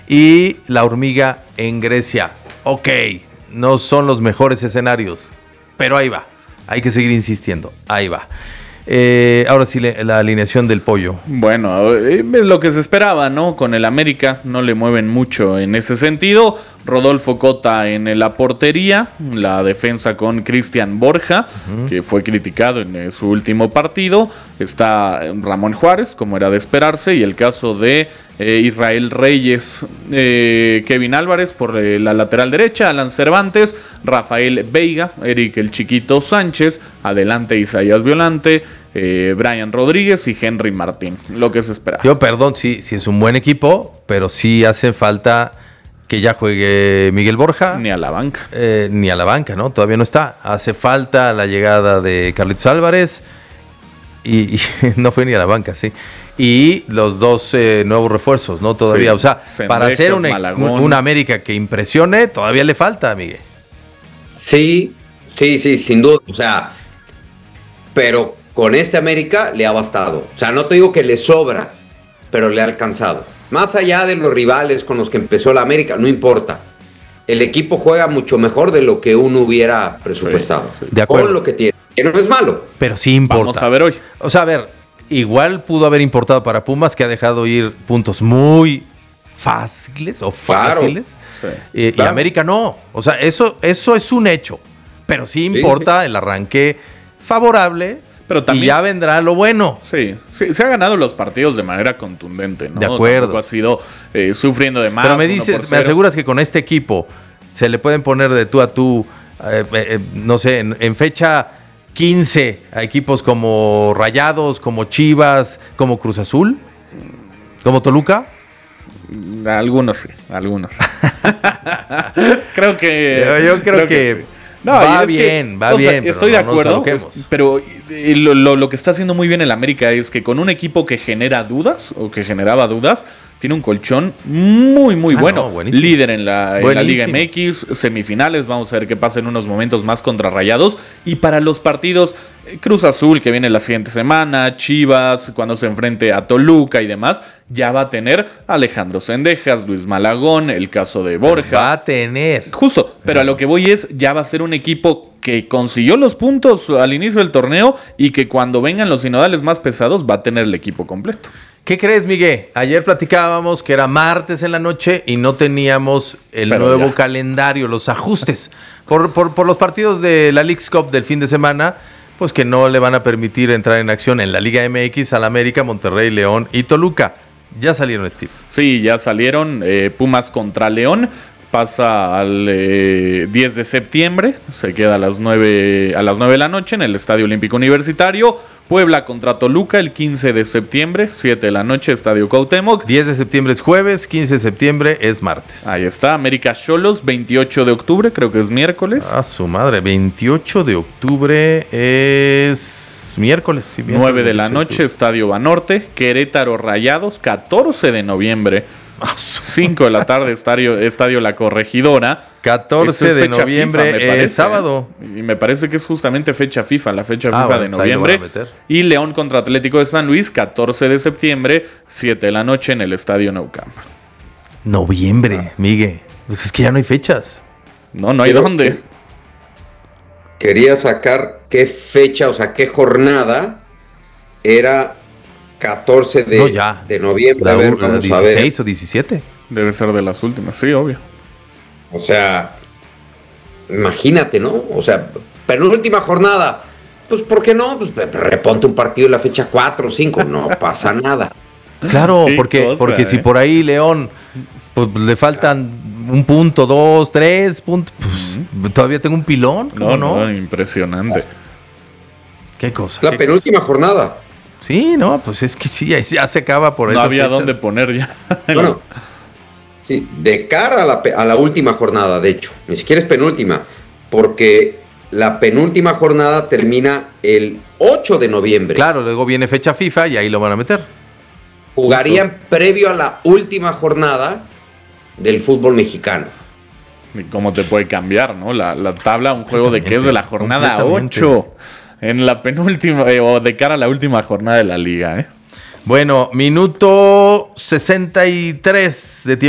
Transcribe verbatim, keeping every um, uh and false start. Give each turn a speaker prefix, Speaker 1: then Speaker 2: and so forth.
Speaker 1: y la hormiga en Grecia. Ok, no son los mejores escenarios, pero ahí va. Hay que seguir insistiendo, ahí va. Eh, ahora sí, le, la alineación del pollo.
Speaker 2: Bueno, es lo que se esperaba, ¿no? Con el América no le mueven mucho en ese sentido. Rodolfo Cota en la portería, la defensa con Cristian Borja, uh-huh. que fue criticado en su último partido. Está Ramón Juárez, como era de esperarse, y el caso de eh, Israel Reyes, eh, Kevin Álvarez por eh, la lateral derecha, Alan Cervantes, Rafael Veiga, Eric el Chiquito Sánchez, adelante Isaías Violante, eh, Brian Rodríguez y Henry Martín, lo que se esperaba.
Speaker 1: Yo, perdón, sí, sí es un buen equipo, pero sí hace falta que ya juegue Miguel Borja.
Speaker 2: Ni a la banca.
Speaker 1: Eh, ni a la banca, ¿no? Todavía no está. Hace falta la llegada de Carlitos Álvarez. Y, y no fue ni a la banca, sí. Y los dos eh, nuevos refuerzos, ¿no? Todavía. Sí. O sea, Sendejas, para hacer una, una América que impresione, todavía le falta, Miguel.
Speaker 3: Sí, sí, sí, sin duda. O sea, pero con este América le ha bastado. O sea, no te digo que le sobra, pero le ha alcanzado. Más allá de los rivales con los que empezó la América, no importa. El equipo juega mucho mejor de lo que uno hubiera presupuestado.
Speaker 1: Sí, sí. De acuerdo.
Speaker 3: Con lo que tiene. Que no es malo.
Speaker 1: Pero sí importa.
Speaker 2: Vamos a ver hoy.
Speaker 1: O sea, a ver, igual pudo haber importado para Pumas, que ha dejado ir puntos muy fáciles o fáciles. Claro. Sí. Eh, claro. Y América no. O sea, eso, eso es un hecho. Pero sí importa sí, sí. el arranque favorable. Pero también, y ya vendrá lo bueno.
Speaker 2: Sí, sí, se ha ganado los partidos de manera contundente, ¿no?
Speaker 1: De acuerdo.
Speaker 2: Tampoco ha sido eh, sufriendo de más.
Speaker 1: Pero me dices, me aseguras que con este equipo se le pueden poner de tú a tú, eh, eh, no sé, en, en fecha quince a equipos como Rayados, como Chivas, como Cruz Azul, como Toluca.
Speaker 2: Algunos sí, algunos. creo que...
Speaker 1: Yo, yo creo, creo que... que No, va bien, que, va bien.
Speaker 2: Sea, estoy de acuerdo, pues, pero lo, lo, lo que está haciendo muy bien el América es que con un equipo que genera dudas, o que generaba dudas, tiene un colchón muy, muy ah, bueno. No, líder en la, en la Liga M X, semifinales, vamos a ver qué pasa en unos momentos más contra Rayados. Y para los partidos, Cruz Azul, que viene la siguiente semana, Chivas, cuando se enfrente a Toluca y demás, ya va a tener a Alejandro Sendejas, Luis Malagón, el caso de Borja.
Speaker 1: Va a tener.
Speaker 2: Justo, pero a lo que voy es, ya va a ser un equipo que consiguió los puntos al inicio del torneo y que cuando vengan los sinodales más pesados va a tener el equipo completo.
Speaker 1: ¿Qué crees, Miguel? Ayer platicábamos que era martes en la noche y no teníamos el Pero nuevo ya. calendario, los ajustes. Por, por, por los partidos de la Leagues Cup del fin de semana, pues que no le van a permitir entrar en acción en la Liga M X al América, Monterrey, León y Toluca. Ya salieron, Steve.
Speaker 2: Sí, ya salieron. Eh, Pumas contra León. Pasa al eh, diez de septiembre, se queda a las nueve a las nueve de la noche en el Estadio Olímpico Universitario. Puebla contra Toluca el quince de septiembre, siete de la noche, Estadio Cuauhtémoc.
Speaker 1: diez de septiembre es jueves, quince de septiembre es martes.
Speaker 2: Ahí está, América Xolos, veintiocho de octubre, creo que es miércoles.
Speaker 1: Ah, su madre, veintiocho de octubre es miércoles. Sí, miércoles
Speaker 2: nueve de la noche, Estadio Banorte. Querétaro Rayados, catorce de noviembre. cinco de la tarde, estadio, estadio La Corregidora.
Speaker 1: catorce de noviembre FIFA, parece, es sábado.
Speaker 2: Y me parece que es justamente fecha FIFA, la fecha ah, FIFA bueno, de noviembre. Y León contra Atlético de San Luis, catorce de septiembre, siete de la noche en el estadio Nou Camp.
Speaker 1: Noviembre, ah. Miguel. Pues es que ya no hay fechas.
Speaker 2: No, no hay
Speaker 3: Pero,
Speaker 2: dónde.
Speaker 3: Quería sacar qué fecha, o sea, qué jornada era catorce de, no, ya. de noviembre.
Speaker 1: La,
Speaker 3: a ver,
Speaker 1: la
Speaker 3: vamos
Speaker 1: dieciséis
Speaker 3: a ver.
Speaker 1: O diecisiete.
Speaker 2: Debe ser de las últimas, sí, obvio.
Speaker 3: O sea, imagínate, ¿no? O sea, penúltima jornada. Pues, ¿por qué no? Pues reponte un partido en la fecha cuatro o cinco. No pasa nada.
Speaker 1: Claro, porque, cosa, porque eh. si por ahí León pues, le faltan un punto, dos, tres puntos, pues uh-huh. todavía tengo un pilón. ¿Cómo no, no?
Speaker 2: no? Impresionante.
Speaker 1: ¿Qué cosa?
Speaker 3: La
Speaker 1: qué
Speaker 3: penúltima
Speaker 1: cosa?
Speaker 3: jornada.
Speaker 1: Sí, no, pues es que sí, ya se acaba por eso.
Speaker 2: No había
Speaker 1: fechas.
Speaker 2: dónde poner ya.
Speaker 3: Bueno, sí, de cara a la, a la última jornada, de hecho, ni siquiera es penúltima, porque la penúltima jornada termina el ocho de noviembre.
Speaker 1: Claro, luego viene fecha FIFA y ahí lo van a meter.
Speaker 3: Jugarían Justo. previo a la última jornada del fútbol mexicano.
Speaker 2: ¿Y cómo te puede cambiar, no? La, la tabla, un juego de que es de la jornada ocho. En la penúltima, eh, o de cara a la última jornada de la liga, ¿eh?
Speaker 1: Bueno, minuto sesenta y tres de tiempo.